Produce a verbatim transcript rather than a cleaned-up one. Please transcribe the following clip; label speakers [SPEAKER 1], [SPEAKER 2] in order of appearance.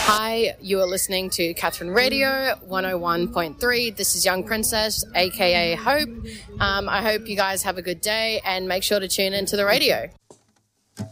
[SPEAKER 1] Hi, you are listening to Catherine Radio one oh one point three. This is Young Princess, aka Hope. Um, I hope you guys have a good day and make sure to tune into the radio.